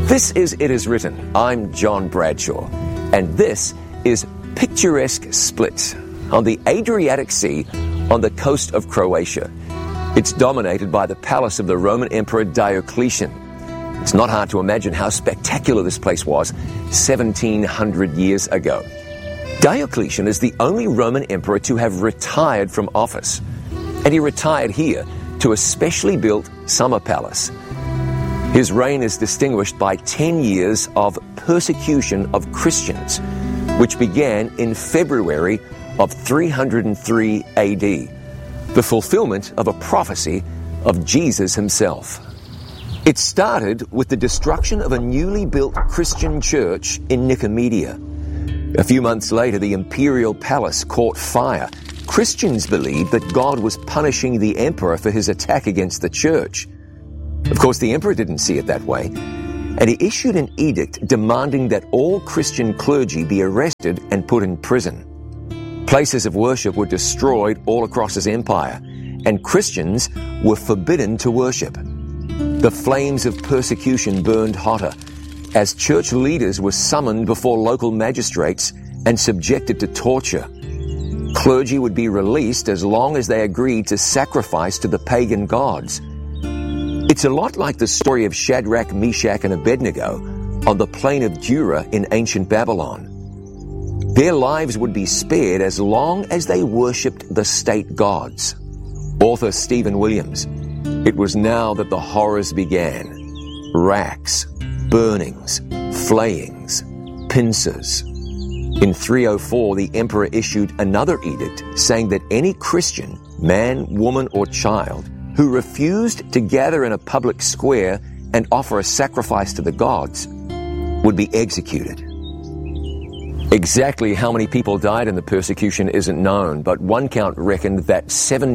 This is It Is Written. I'm John Bradshaw, and this is picturesque Split on the Adriatic Sea on the coast of Croatia. It's dominated by the palace of the Roman Emperor Diocletian. It's not hard to imagine how spectacular this place was 1,700 years ago. Diocletian is the only Roman emperor to have retired from office, and he retired here to a specially built summer palace. His reign is distinguished by 10 years of persecution of Christians, which began in February of 303 AD, the fulfillment of a prophecy of Jesus himself. It started with the destruction of a newly built Christian church in Nicomedia. A few months later, the imperial palace caught fire. Christians believed that God was punishing the emperor for his attack against the church. Of course, the emperor didn't see it that way, and he issued an edict demanding that all Christian clergy be arrested and put in prison. Places of worship were destroyed all across his empire, and Christians were forbidden to worship. The flames of persecution burned hotter as church leaders were summoned before local magistrates and subjected to torture. Clergy would be released as long as they agreed to sacrifice to the pagan gods. It's a lot like the story of Shadrach, Meshach, and Abednego on the plain of Dura in ancient Babylon. Their lives would be spared as long as they worshipped the state gods. Author Stephen Williams. It was now that the horrors began. Racks, burnings, flayings, pincers. In 304, the emperor issued another edict saying that any Christian, man, woman, or child, who refused to gather in a public square and offer a sacrifice to the gods would be executed. Exactly how many people died in the persecution isn't known, but one count reckoned that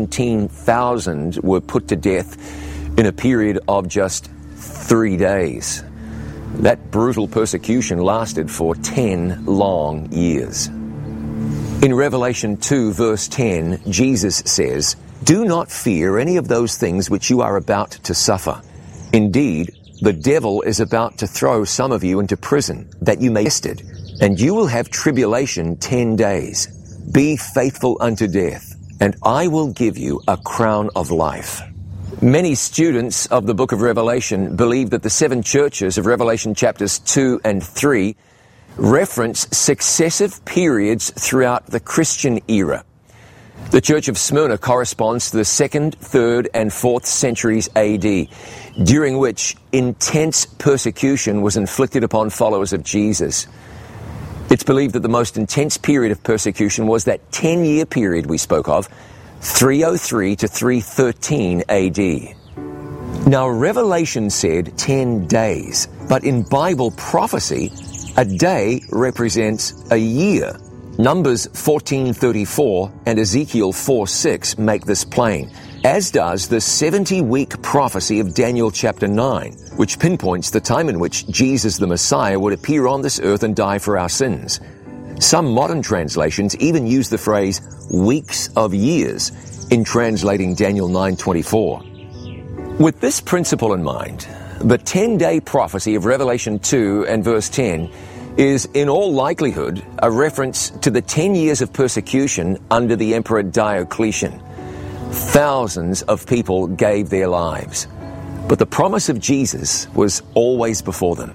17,000 were put to death in a period of just 3 days. That brutal persecution lasted for 10 long years. In Revelation 2, verse 10, Jesus says, "Do not fear any of those things which you are about to suffer. Indeed, the devil is about to throw some of you into prison, that you may be tested, and you will have tribulation 10 days. Be faithful unto death, and I will give you a crown of life." Many students of the book of Revelation believe that the 7 churches of Revelation chapters 2 and 3 reference successive periods throughout the Christian era. The Church of Smyrna corresponds to the 2nd, 3rd, and 4th centuries AD, during which intense persecution was inflicted upon followers of Jesus. It's believed that the most intense period of persecution was that 10-year period we spoke of, 303 to 313 AD. Now, Revelation said 10 days, but in Bible prophecy, a day represents a year. Numbers 14:34 and Ezekiel 4:6 make this plain, as does the 70-week prophecy of Daniel chapter 9, which pinpoints the time in which Jesus the Messiah would appear on this earth and die for our sins. Some modern translations even use the phrase weeks of years in translating Daniel 9:24. With this principle in mind, the 10-day prophecy of Revelation 2 and verse 10 is in all likelihood a reference to the 10 years of persecution under the Emperor Diocletian. Thousands of people gave their lives, but the promise of Jesus was always before them.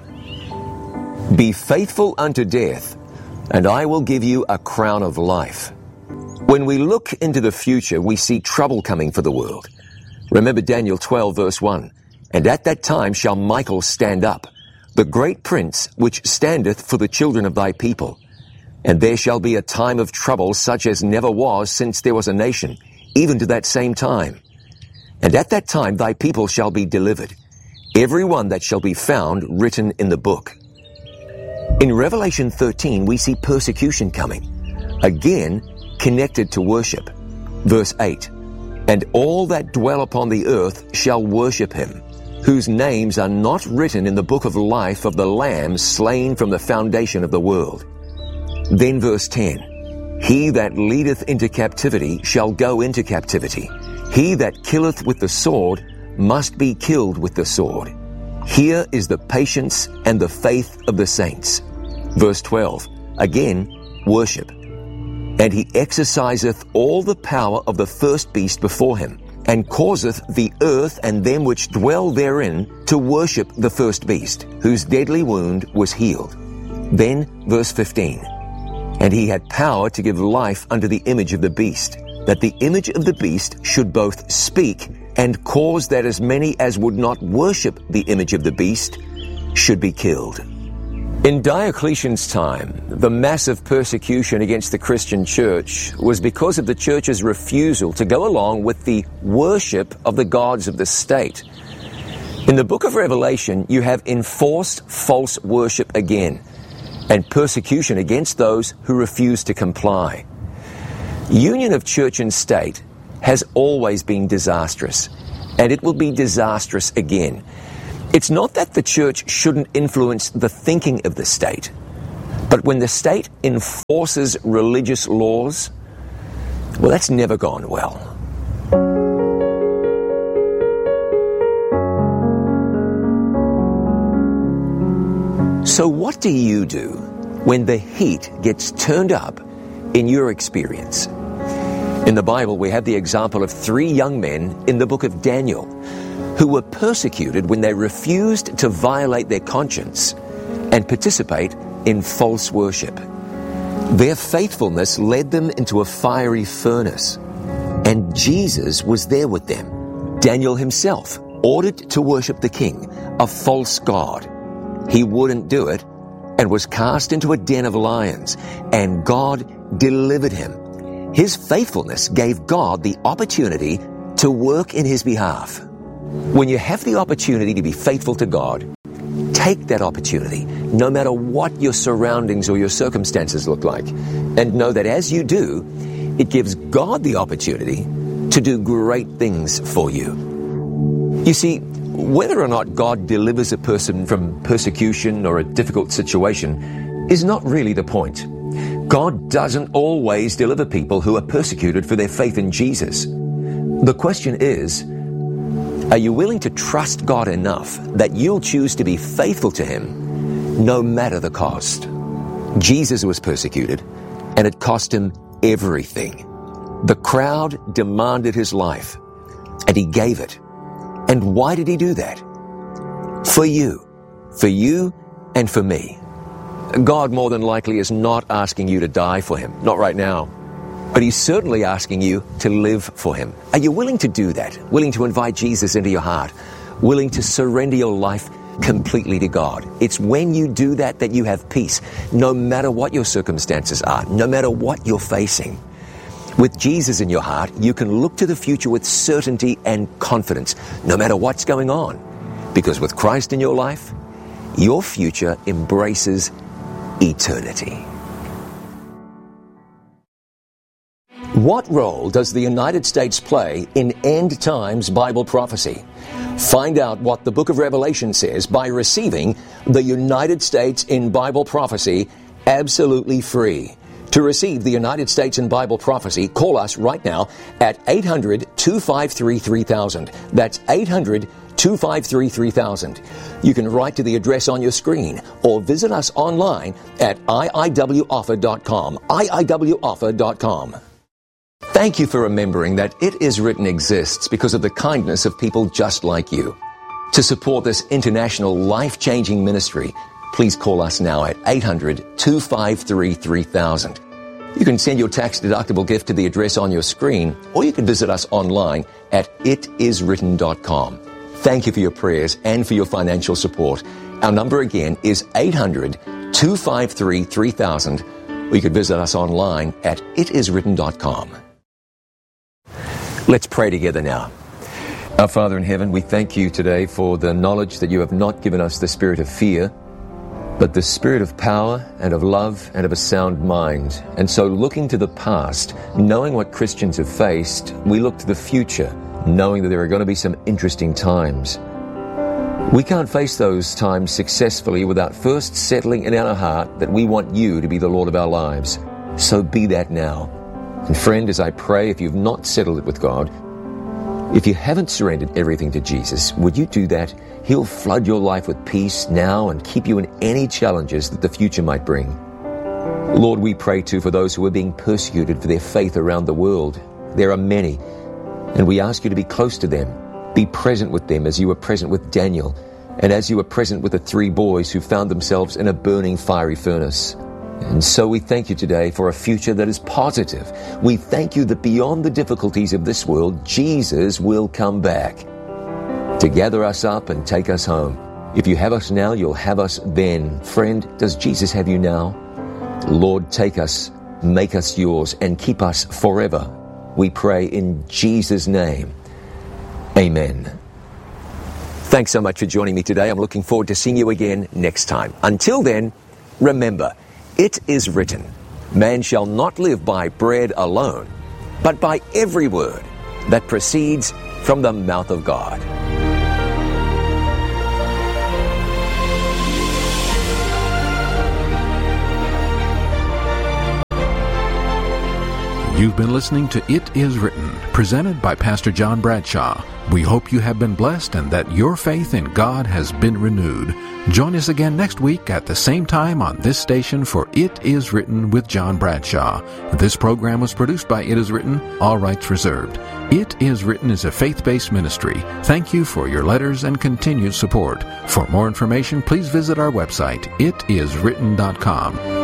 Be faithful unto death, and I will give you a crown of life. When we look into the future, we see trouble coming for the world. Remember Daniel 12 verse 1, "And at that time shall Michael stand up, the great prince which standeth for the children of thy people. And there shall be a time of trouble such as never was since there was a nation, even to that same time. And at that time thy people shall be delivered, every one that shall be found written in the book." In Revelation 13, we see persecution coming, again connected to worship. Verse 8, "And all that dwell upon the earth shall worship him, whose names are not written in the book of life of the Lamb slain from the foundation of the world." Then verse 10, "He that leadeth into captivity shall go into captivity. He that killeth with the sword must be killed with the sword. Here is the patience and the faith of the saints. Verse 12, again, worship. And he exerciseth all the power of the first beast before him, and causeth the earth and them which dwell therein to worship the first beast, whose deadly wound was healed. Then, verse 15, and he had power to give life unto the image of the beast, that the image of the beast should both speak and cause that as many as would not worship the image of the beast should be killed. In Diocletian's time, the massive persecution against the Christian church was because of the church's refusal to go along with the worship of the gods of the state. In the book of Revelation, you have enforced false worship again, and persecution against those who refuse to comply. Union of church and state has always been disastrous, and it will be disastrous again. It's not that the church shouldn't influence the thinking of the state, but when the state enforces religious laws, well, that's never gone well. So what do you do when the heat gets turned up in your experience? In the Bible, we have the example of 3 young men in the book of Daniel who were persecuted when they refused to violate their conscience and participate in false worship. Their faithfulness led them into a fiery furnace, and Jesus was there with them. Daniel himself ordered to worship the king, a false god. He wouldn't do it and was cast into a den of lions, and God delivered him. His faithfulness gave God the opportunity to work in his behalf. When you have the opportunity to be faithful to God, take that opportunity, no matter what your surroundings or your circumstances look like, and know that as you do, it gives God the opportunity to do great things for you. You see, whether or not God delivers a person from persecution or a difficult situation is not really the point. God doesn't always deliver people who are persecuted for their faith in Jesus. The question is, are you willing to trust God enough that you'll choose to be faithful to Him no matter the cost? Jesus was persecuted, and it cost Him everything. The crowd demanded His life, and He gave it. And why did He do that? For you and for me. God more than likely is not asking you to die for Him, not right now. But He's certainly asking you to live for Him. Are you willing to do that? Willing to invite Jesus into your heart? Willing to surrender your life completely to God? It's when you do that that you have peace, no matter what your circumstances are, no matter what you're facing. With Jesus in your heart, you can look to the future with certainty and confidence, no matter what's going on. Because with Christ in your life, your future embraces eternity. What role does the United States play in end times Bible prophecy? Find out what the book of Revelation says by receiving the United States in Bible Prophecy absolutely free. To receive the United States in Bible Prophecy, call us right now at 800-253-3000. That's 800-253-3000. You can write to the address on your screen or visit us online at iiwoffer.com. iiwoffer.com. Thank you for remembering that It Is Written exists because of the kindness of people just like you. To support this international life-changing ministry, please call us now at 800-253-3000. You can send your tax-deductible gift to the address on your screen, or you can visit us online at itiswritten.com. Thank you for your prayers and for your financial support. Our number again is 800-253-3000, or you can visit us online at itiswritten.com. Let's pray together now. Our Father in heaven, we thank you today for the knowledge that you have not given us the spirit of fear, but the spirit of power and of love and of a sound mind. And so looking to the past, knowing what Christians have faced, we look to the future, knowing that there are going to be some interesting times. We can't face those times successfully without first settling in our heart that we want you to be the Lord of our lives. So be that now. And friend, as I pray, if you've not settled it with God, If you haven't surrendered everything to Jesus, would you do that? He'll flood your life with peace now and keep you in any challenges that the future might bring. Lord, we pray too for those who are being persecuted for their faith around the world. There are many, and we ask you to be close to them. Be present with them as you were present with Daniel, and as you were present with the 3 boys who found themselves in a burning fiery furnace. And so we thank you today for a future that is positive. We thank you that beyond the difficulties of this world, Jesus will come back to gather us up and take us home. If you have us now, you'll have us then. Friend, does Jesus have you now? Lord, take us, make us yours, and keep us forever. We pray in Jesus' name. Amen. Thanks so much for joining me today. I'm looking forward to seeing you again next time. Until then, remember, it is written, man shall not live by bread alone, but by every word that proceeds from the mouth of God. You've been listening to It Is Written, presented by Pastor John Bradshaw. We hope you have been blessed and that your faith in God has been renewed. Join us again next week at the same time on this station for It Is Written with John Bradshaw. This program was produced by It Is Written, all rights reserved. It Is Written is a faith-based ministry. Thank you for your letters and continued support. For more information, please visit our website, itiswritten.com.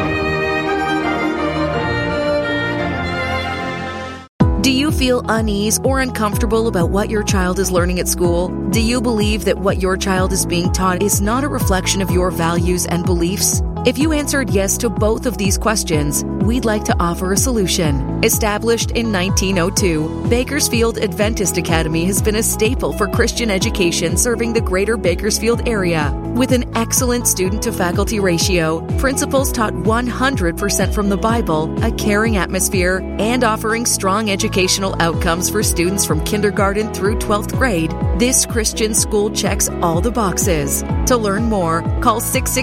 Do you feel unease or uncomfortable about what your child is learning at school? Do you believe that what your child is being taught is not a reflection of your values and beliefs? If you answered yes to both of these questions, we'd like to offer a solution. Established in 1902, Bakersfield Adventist Academy has been a staple for Christian education serving the greater Bakersfield area. With an excellent student-to-faculty ratio, principals taught 100% from the Bible, a caring atmosphere, and offering strong educational outcomes for students from kindergarten through 12th grade, this Christian school checks all the boxes. To learn more, call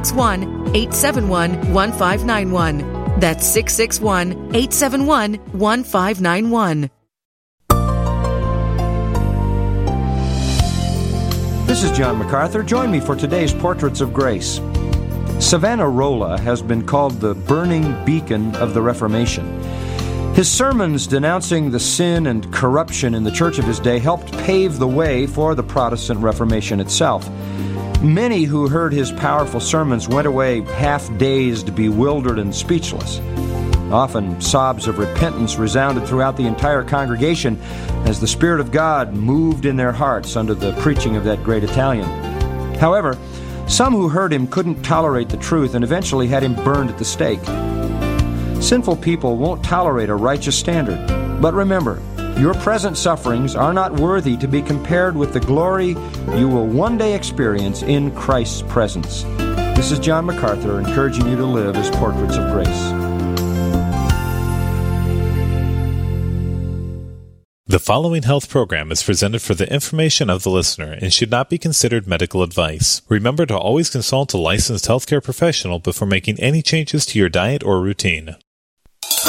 661-871-1591. That's 661-871-1591. This is John MacArthur. Join me for today's Portraits of Grace. Savonarola has been called the burning beacon of the Reformation. His sermons denouncing the sin and corruption in the church of his day helped pave the way for the Protestant Reformation itself. Many who heard his powerful sermons went away half-dazed, bewildered, and speechless. Often sobs of repentance resounded throughout the entire congregation as the Spirit of God moved in their hearts under the preaching of that great Italian. However, some who heard him couldn't tolerate the truth and eventually had him burned at the stake. Sinful people won't tolerate a righteous standard. But remember, your present sufferings are not worthy to be compared with the glory you will one day experience in Christ's presence. This is John MacArthur encouraging you to live as portraits of grace. The following health program is presented for the information of the listener and should not be considered medical advice. Remember to always consult a licensed healthcare professional before making any changes to your diet or routine.